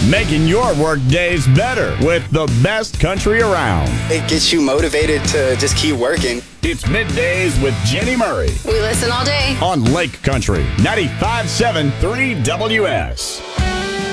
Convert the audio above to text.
Making your work days better with the best country around. It gets you motivated to just keep working. It's Middays with Jenny Murray We listen all day. on Lake Country 95.7 3WS.